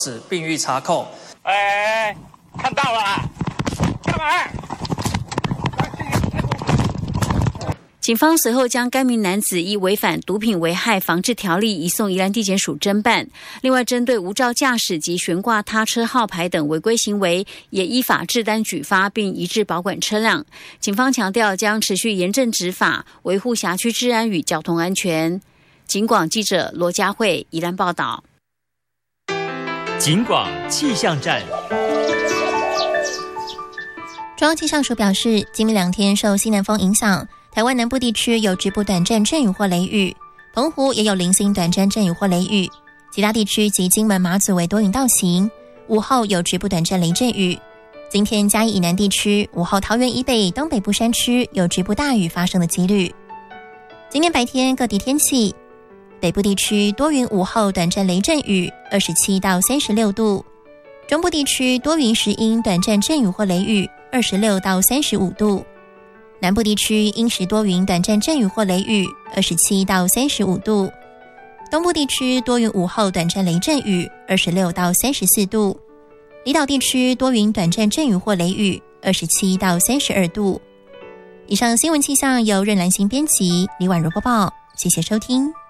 并予查扣。 看到了啊，干嘛？ 警方随后将该名男子依违反毒品危害防治条例移送宜兰地检署侦办。另外，针对无照驾驶及悬挂他车号牌等违规行为，也依法制单举发并移至保管车辆。警方强调将持续严正执法，维护辖区治安与交通安全。警广记者罗佳慧宜兰报道。 警广气象站。 中央气象署表示，今明2天受西南风影响，台湾南部地区有局部短暂阵雨或雷雨，澎湖也有零星短暂阵雨或雷雨，其他地区及金门马祖为多云到晴，午后有局部短暂雷阵雨。今天嘉义以南地区，午后桃园以北、东北部山区有局部大雨发生的几率。今天白天各地天气，北部地区多云，午后短暂雷阵雨，27到36度；中部地区多云时阴短暂阵雨或雷雨，26到35度；南部地区阴时多云短暂阵雨或雷雨，27到35度；东部地区多云午后短暂雷阵雨，26到34度；离岛地区多云短暂阵雨或雷雨，27到32度。以上新闻气象由任兰心编辑，李婉如播报，谢谢收听。